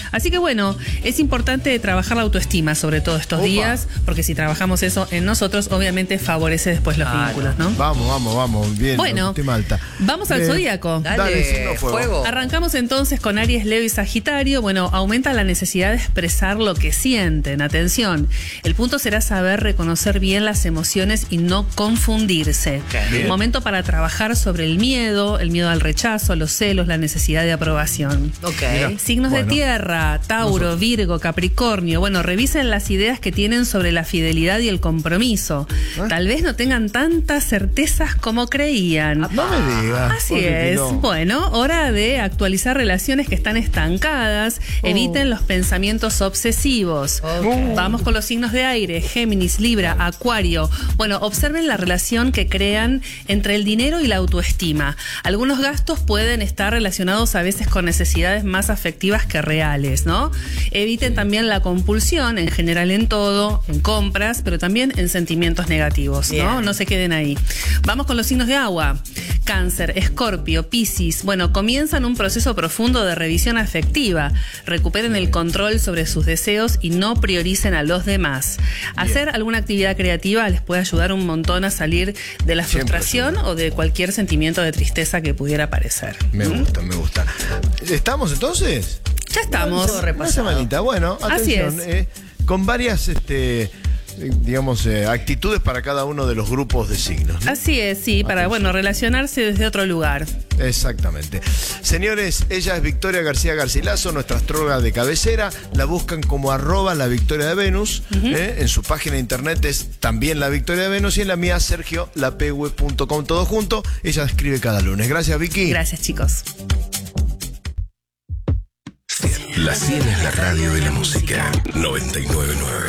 Así que bueno, es importante trabajar la autoestima sobre todo estos días, porque si trabajamos eso en nosotros, obviamente favorece después los vínculos, ¿no? Vamos, bien. Bueno, Alta. Vamos al zodíaco. Dale, signo fuego. Arrancamos entonces con Aries, Leo y Sagitario. Bueno, aumenta la necesidad de expresar lo que sienten. Atención, el punto será saber reconocer bien las emociones y no confundirse. Momento para trabajar sobre el miedo al rechazo, los celos, la necesidad de aprobación. Signos de tierra, Tauro, Virgo, Capricornio. Bueno, revisen las ideas que tienen sobre la fidelidad y el compromiso. Tal vez no tengan tantas certezas como creían. No me digas. Así es. No. Bueno, hora de actualizar relaciones que están estancadas. Eviten los pensamientos obsesivos. Vamos con los signos de aire, Géminis, Libra, Acuario. Bueno, observen la relación que crean entre el dinero y la autoestima. Algunos gastos pueden estar relacionados a veces con necesidades más afectivas que reales, ¿no? Eviten también la compulsión, en general en todo, en compras, pero también en sentimientos negativos, ¿no? No se queden ahí. Vamos con los signos de agua. Cáncer, Escorpio, Piscis. Bueno, comienzan un proceso profundo de revisión afectiva. Recuperen el control sobre sus deseos y no prioricen a los demás. Hacer alguna actividad creativa les puede ayudar un montón a salir de la frustración o de cualquier sentimiento de tristeza que pudiera aparecer. Me gusta. ¿Estamos entonces? Ya estamos. Una semanita. Bueno, atención. Así es. Con varias actitudes para cada uno de los grupos de signos, ¿no? Así es, sí, para relacionarse desde otro lugar. Exactamente. Señores, ella es Victoria García Garcilaso, nuestra astróloga de cabecera. La buscan como @la Victoria de Venus. En su página de internet es también la Victoria de Venus y en la mía sergiolapehue.com, todo junto. Ella escribe cada lunes. Gracias, Vicky. Gracias, chicos. La 100 es la radio de la música. 99.9.